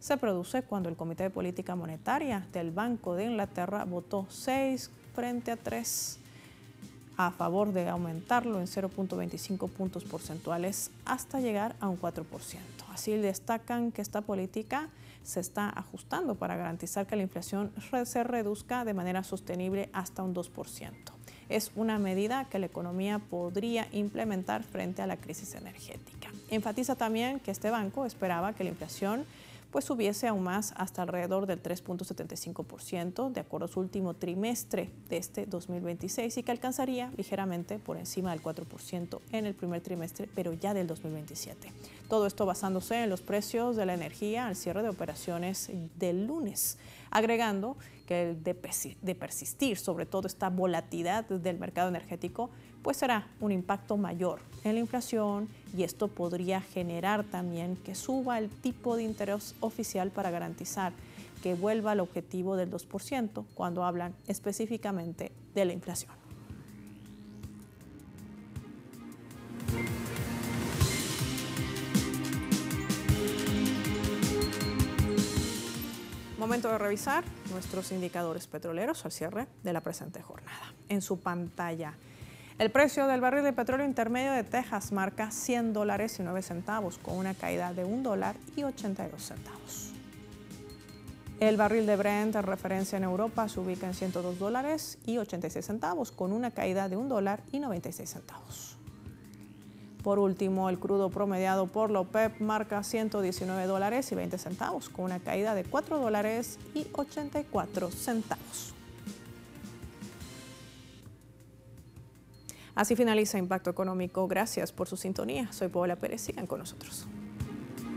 se produce cuando el Comité de Política Monetaria del Banco de Inglaterra votó 6 frente a 3 a favor de aumentarlo en 0.25 puntos porcentuales hasta llegar a un 4%. Así destacan que esta política se está ajustando para garantizar que la inflación se reduzca de manera sostenible hasta un 2%. Es una medida que la economía podría implementar frente a la crisis energética. Enfatiza también que este banco esperaba que la inflación subiese aún más hasta alrededor del 3.75% de acuerdo a su último trimestre de este 2026 y que alcanzaría ligeramente por encima del 4% en el primer trimestre, pero ya del 2027. Todo esto basándose en los precios de la energía al cierre de operaciones del lunes, agregando que de persistir sobre todo esta volatilidad del mercado energético, será un impacto mayor en la inflación y esto podría generar también que suba el tipo de interés oficial para garantizar que vuelva al objetivo del 2% cuando hablan específicamente de la inflación. Momento de revisar nuestros indicadores petroleros al cierre de la presente jornada. En su pantalla, el precio del barril de petróleo intermedio de Texas marca $100.09 con una caída de $1.82. El barril de Brent de referencia en Europa se ubica en $102.86 con una caída de $1.96. Por último, el crudo promediado por la OPEP marca $119.20 con una caída de $4.84. Así finaliza Impacto Económico. Gracias por su sintonía. Soy Paola Pérez. Sigan con nosotros.